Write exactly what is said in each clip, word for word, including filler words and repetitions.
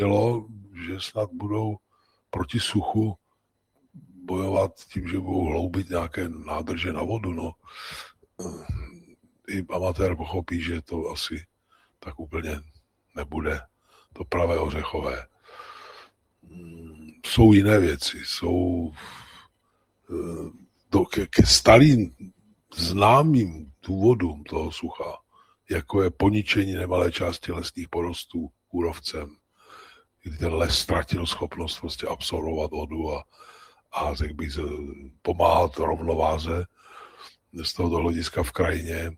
bylo, že snad budou proti suchu bojovat tím, že budou hloubit nějaké nádrže na vodu. No. I amatér pochopí, že to asi tak úplně nebude to pravé ořechové. Jsou jiné věci, jsou do, ke, ke starým známým důvodům toho sucha, jako je poničení nemalé části lesních porostů kůrovcem, kdy ten les ztratil schopnost prostě absorbovat vodu a, a řekl bych, pomáhat rovnováze z tohoto hlediska v krajině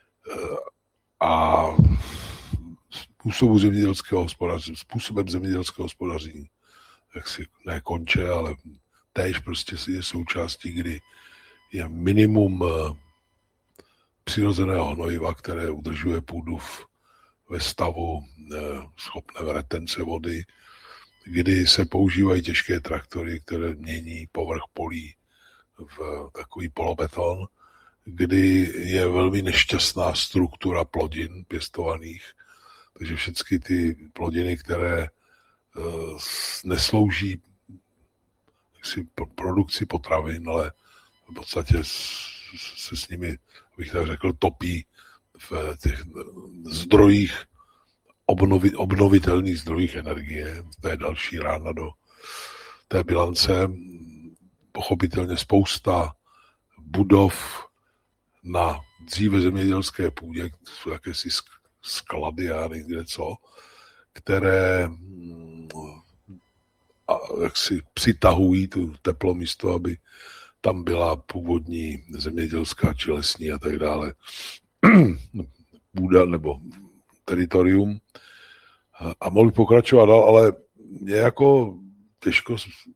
a způsobu zemědělského hospodaření, způsobem zemědělského hospodaření, jak si ne konče, ale též prostě je součástí, kdy je minimum přirozeného hnojiva, které udržuje půdu v, ve stavu schopné retence vody, kdy se používají těžké traktory, které mění povrch polí v takový polobeton, kdy je velmi nešťastná struktura plodin pěstovaných, takže všechny ty plodiny, které uh, neslouží si produkci potravin, ale v podstatě se s nimi, bych tak řekl, topí v těch zdrojích, obnovi, obnovitelných zdrojích energie. To je další rána do té bilance. Pochopitelně spousta budov na dříve zemědělské půdě, jsou jakési sklady, já nevím kde co, které jak si přitahují tu teplo místo, aby tam byla původní zemědělská či lesní a tak dále půda nebo teritorium. A mohl pokračovat dál, ale mě jako těžko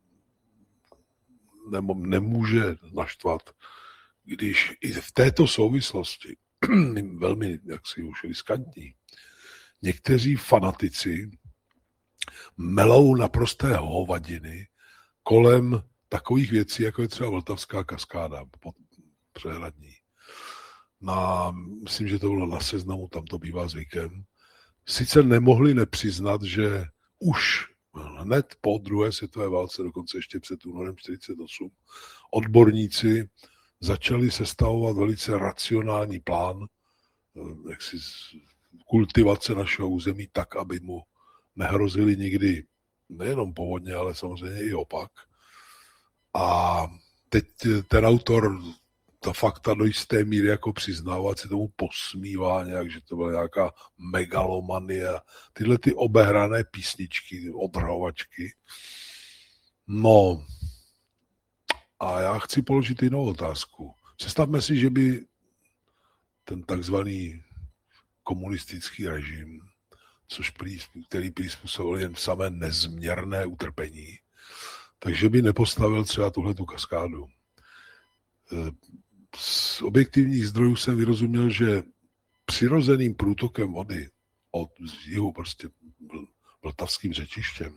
nemůže naštvat, když i v této souvislosti, velmi jaksi už riskantní, někteří fanatici melou naprosté hovadiny kolem takových věcí, jako je třeba Vltavská kaskáda přehradní. Na, myslím, že to bylo na Seznamu, tam to bývá zvykem. Sice nemohli nepřiznat, že už hned po druhé světové válce, dokonce ještě před únorem čtyřicet osm, odborníci začali sestavovat velice racionální plán jaksi kultivace našeho území tak, aby mu nehrozili nikdy nejenom povodně, ale samozřejmě i opak. A teď ten autor ta fakta do jisté míry jako přiznává, se tomu posmívá nějak, že to byla nějaká megalomanie, tyhle ty obehrané písničky, odhrhovačky. No, a já chci položit jinou otázku. Představme si, že by ten takzvaný komunistický režim, což prý, který prý způsobil jen samé nezměrné utrpení, takže by nepostavil třeba tuhletu kaskádu. Z objektivních zdrojů jsem vyrozuměl, že přirozeným průtokem vody od jihu prostě vltavským řečištěm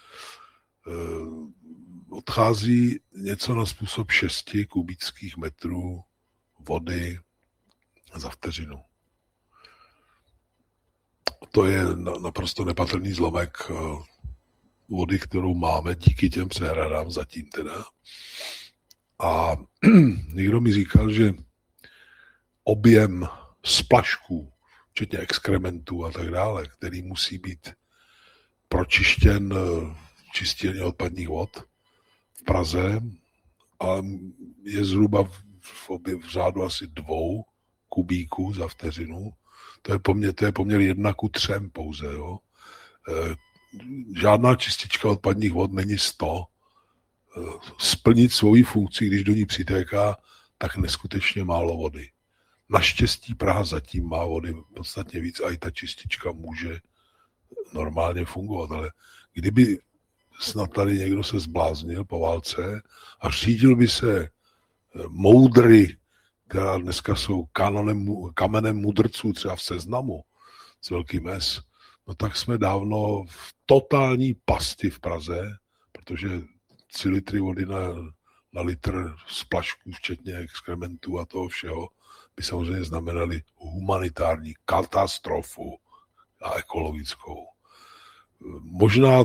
odchází něco na způsob šesti kubických metrů vody za vteřinu. To je naprosto nepatrný zlomek vody, kterou máme díky těm přehradám zatím teda. A někdo mi říkal, že objem splašků, včetně exkrementů a tak dále, který musí být pročištěn čistírně odpadních vod v Praze, ale je zhruba v, obě, v řádu asi dvou kubíků za vteřinu. To je poměr, to je poměr jedna ku třem pouze. Jo. Žádná čistička odpadních vod není sto. Splnit svoji funkci, když do ní přitéká, tak neskutečně málo vody. Naštěstí Praha zatím má vody podstatně víc a i ta čistička může normálně fungovat, ale kdyby snad tady někdo se zbláznil po válce a řídil by se moudry, která dneska jsou kanonem, kamenem mudrců třeba v Seznamu s velkým S, no tak jsme dávno v totální pasti v Praze, protože tři litry vody na, na litr splašků, včetně exkrementů a toho všeho, by samozřejmě znamenaly humanitární katastrofu a ekologickou. Možná